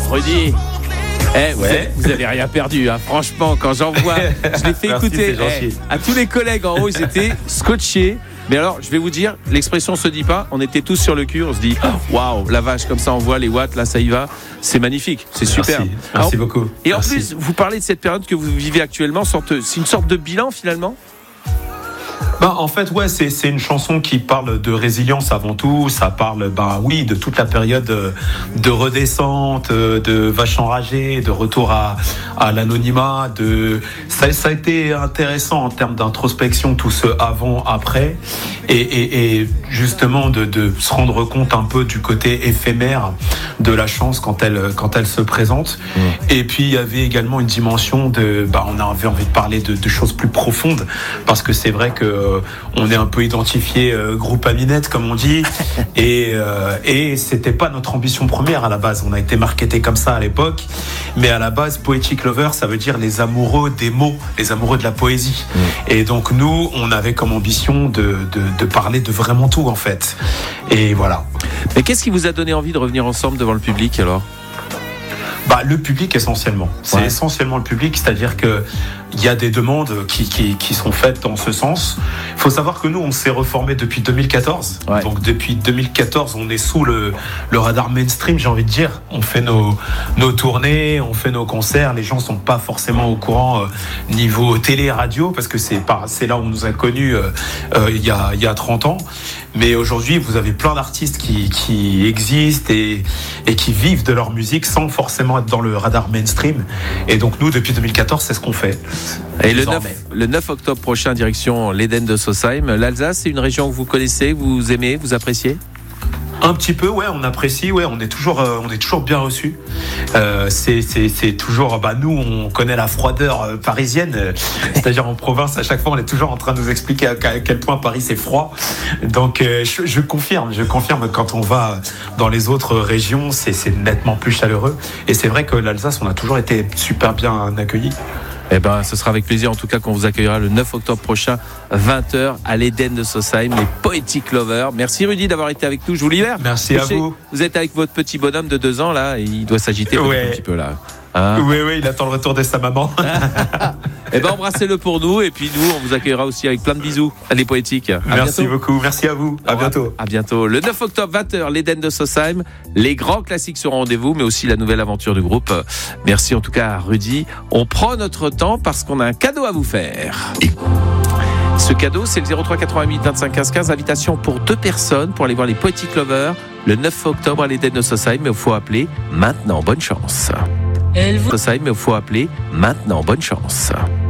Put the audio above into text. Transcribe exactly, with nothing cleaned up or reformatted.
Rudy. Eh, vous, Ouais. avez, vous avez rien perdu, hein. Franchement, quand j'en vois, je l'ai fait Merci, écouter c'est gentil. eh, à tous les collègues en haut, ils étaient scotchés. Mais alors, je vais vous dire, l'expression se dit pas, on était tous sur le cul, on se dit, waouh, la vache, comme ça on voit les watts, là ça y va, c'est magnifique, c'est super. Merci, merci Alors, beaucoup. Et Merci. en plus, vous parlez de cette période que vous vivez actuellement, sorte, c'est une sorte de bilan finalement. Bah, en fait, ouais, c'est, c'est une chanson qui parle de résilience avant tout. Ça parle, bah oui, de toute la période de redescente, de vache enragée, de retour à, à l'anonymat. De ça, ça a été intéressant en termes d'introspection, tout ce avant, après, et, et, et justement de, de se rendre compte un peu du côté éphémère de la chance quand elle quand elle se présente. Mmh. Et puis il y avait également une dimension de, bah, on avait envie de parler de, de choses plus profondes parce que c'est vrai que on est un peu identifié euh, groupe Aminette comme on dit et euh, et c'était pas notre ambition première à la base. On a été marketé comme ça à l'époque, mais à la base Poetic Lover ça veut dire les amoureux des mots, les amoureux de la poésie. Mmh. Et donc nous on avait comme ambition de, de de parler de vraiment tout en fait. Et voilà. Mais qu'est-ce qui vous a donné envie de revenir ensemble devant le public alors? Bah, le public essentiellement. C'est ouais. essentiellement le public, c'est-à-dire que il y a des demandes qui, qui, qui sont faites dans ce sens. Il faut savoir que nous, on s'est reformé depuis deux mille quatorze. Ouais. Donc depuis deux mille quatorze, on est sous le, le radar mainstream, j'ai envie de dire. On fait nos, nos tournées, on fait nos concerts. Les gens sont pas forcément au courant euh, niveau télé, radio, parce que c'est, pas, c'est là où on nous a connus euh, euh, il y a, il y a trente ans. Mais aujourd'hui, vous avez plein d'artistes qui, qui existent et, et qui vivent de leur musique sans forcément être dans le radar mainstream. Et donc nous, depuis deux mille quatorze, c'est ce qu'on fait. Et le neuf, le neuf octobre prochain, direction l'Éden de Sausheim. L'Alsace, c'est une région que vous connaissez, vous aimez, vous appréciez ? Un petit peu, ouais, on apprécie, ouais, on est toujours, euh, on est toujours bien reçus. Euh, c'est, c'est, c'est toujours, bah, nous, on connaît la froideur euh, parisienne, euh, c'est-à-dire en province, à chaque fois, on est toujours en train de nous expliquer à, à quel point Paris c'est froid. Donc, euh, je, je confirme, je confirme, quand on va dans les autres régions, c'est, c'est nettement plus chaleureux. Et c'est vrai que l'Alsace, on a toujours été super bien accueillis. Eh ben, ce sera avec plaisir en tout cas qu'on vous accueillera le neuf octobre prochain, vingt heures à l'Éden de Sausheim, les Poetic Lovers. Merci Rudy d'avoir été avec nous, je vous libère. Merci à vous. Vous êtes avec votre petit bonhomme de deux ans là, et il doit s'agiter ouais. un petit peu là. Hein oui, oui, il attend le retour de sa maman. Eh ben, embrassez-le pour nous et puis nous, on vous accueillera aussi avec plein de bisous. Allez, Poétique. À merci bientôt. beaucoup, merci à vous. À bientôt. À bientôt. Le neuf octobre, vingt heures, l'Éden de Sausheim. Les grands classiques seront au rendez-vous, mais aussi la nouvelle aventure du groupe. Merci en tout cas à Rudy. On prend notre temps parce qu'on a un cadeau à vous faire. Et ce cadeau, c'est le zéro trois quatre-vingt-huit vingt-cinq quinze quinze. Invitation pour deux personnes pour aller voir les Poetic Lovers le neuf octobre à l'Éden de Sausheim. Mais il faut appeler maintenant. Bonne chance. Elle vous... Sausheim, mais il faut appeler maintenant. Bonne chance.